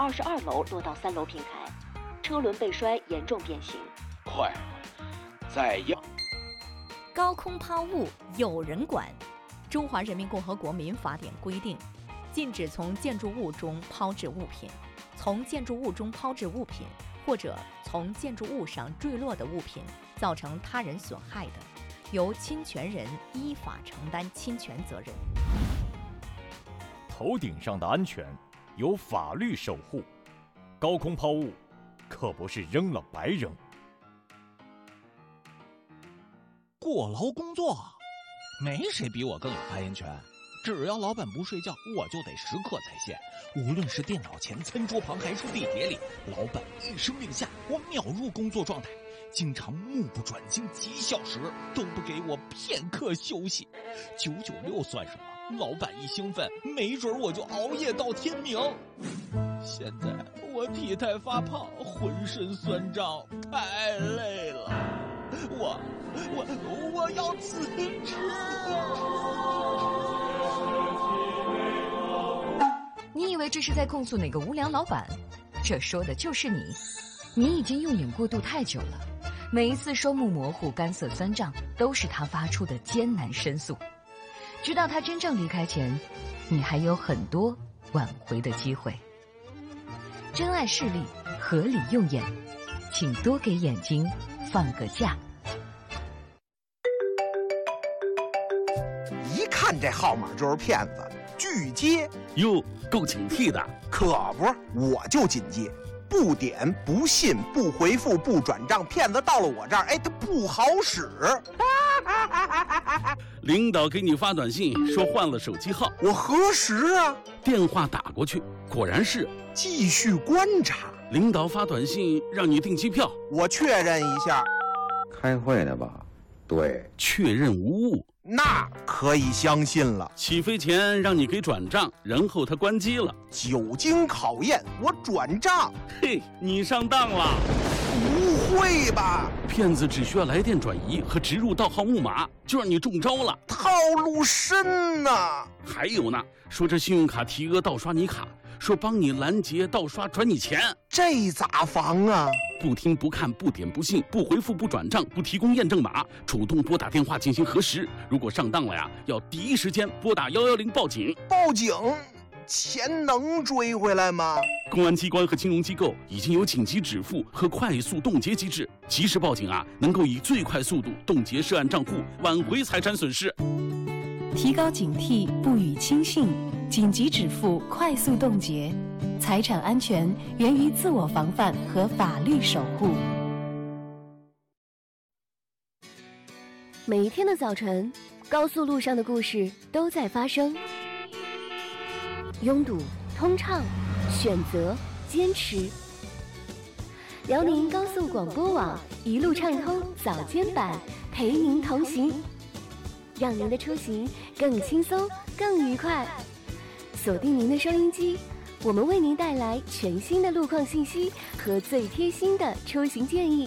22楼落到3楼平台，车轮被摔严重变形。 快，再要！ 高空抛物有人管。中华人民共和国民法典规定，禁止从建筑物中抛掷物品，从建筑物中抛掷物品，或者从建筑物上坠落的物品造成他人损害的，由侵权人依法承担侵权责任。 头顶上的安全由法律守护，高空抛物可不是扔了白扔。 过劳工作，没谁比我更有发言权。只要老板不睡觉，我就得时刻在线。无论是电脑前、餐桌旁，还是地铁里，老板一声令下，我秒入工作状态。经常目不转睛几小时，都不给我片刻休息。996算什么？老板一兴奋，没准我就熬夜到天明。现在我体态发胖，浑身酸胀，太累了。我要辞职。 你以为这是在控诉哪个无良老板？这说的就是你。你已经用眼过度太久了，每一次双目模糊、干涩酸胀，都是他发出的艰难申诉。直到他真正离开前，你还有很多挽回的机会。珍爱视力，合理用眼，请多给眼睛放个假。 一看这号码就是骗子，拒接。 哟，够警惕的。 可不是，我就紧接，不点、不信、不回复、不转账，骗子到了我这儿，他不好使。 领导给你发短信说换了手机号， 我核实啊， 电话打过去，果然是。 继续观察。 领导发短信让你订机票， 我确认一下。 开会呢吧？对， 确认无误。 那可以相信了。 起飞前让你给转账，然后他关机了。 久经考验，我转账。 嘿，你上当了。 不会吧？ 骗子只需要来电转移和植入盗号木马，就让你中招了。 套路深呐！ 还有呢，说这信用卡提额盗刷你卡，说帮你拦截盗刷转你钱， 这咋防啊？ 不听不看不点不信不回复不转账不提供验证码，主动拨打电话进行核实。如果上当了呀，要第一时间拨打110报警。 报警？钱能追回来吗？ 公安机关和金融机构已经有紧急止付和快速冻结机制，及时报警啊，能够以最快速度冻结涉案账户，挽回财产损失。 提高警惕，不予轻信，紧急止付，快速冻结。财产安全源于自我防范和法律守护。 每一天的早晨，高速路上的故事都在发生。拥堵、通畅、选择、坚持。辽宁高速广播网一路畅通早间版，陪您同行，让您的出行更轻松、更愉快。锁定您的收音机，我们为您带来全新的路况信息和最贴心的出行建议。